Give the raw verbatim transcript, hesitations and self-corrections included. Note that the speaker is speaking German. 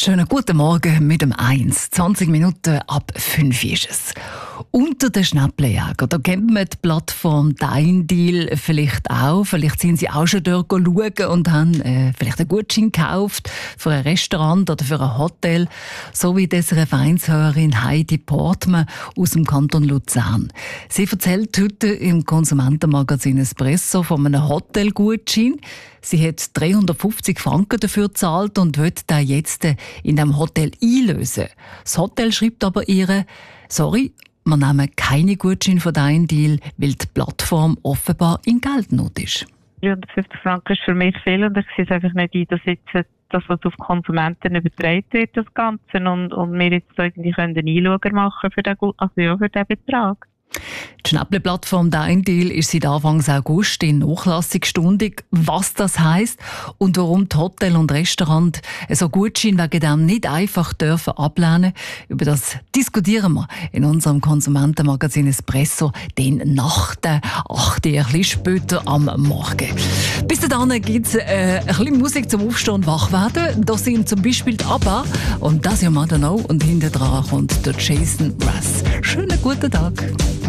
Schönen guten Morgen mit dem eins. zwanzig Minuten ab fünf ist es. Unter den Schnäppeljägern, da kennt man die Plattform Dein Deal vielleicht auch. Vielleicht sind Sie auch schon dort schauen und haben äh, vielleicht einen Gutschein gekauft für ein Restaurant oder für ein Hotel. So wie das Vereinshörerin Heidi Portmann aus dem Kanton Luzern. Sie erzählt heute im Konsumentenmagazin Espresso von einem Hotelgutschein. Sie hat dreihundertfünfzig Franken dafür gezahlt und will den jetzt in dem Hotel einlösen. Das Hotel schreibt aber ihr, sorry, wir nehmen keine Gutscheine von Dein Deal, weil die Plattform offenbar in Geldnot ist. dreihundertfünfzig Franken ist für mich viel und ich sehe es einfach nicht ein, dass jetzt das, was auf Konsumenten übertragen wird, das Ganze, und, und wir jetzt irgendwie einen Einlöger machen für den, also ja, für den Betrag. Die Schnäpple-Plattform Dein Deal ist seit Anfang August in nachlassungsstündig. Was das heisst und warum die Hotel und Restaurant so Gutschein wegen dem nicht einfach dürfen ablehnen, über das diskutieren wir in unserem Konsumentenmagazin Espresso den nach der acht Uhr, ein bisschen später am Morgen. Bis dahin gibt es äh, ein bisschen Musik zum Aufstehen und Wachwerden. Da sind zum Beispiel die ABBA und das ja Madonna und hinten dran kommt der Jason Russ. Schönen guten Tag.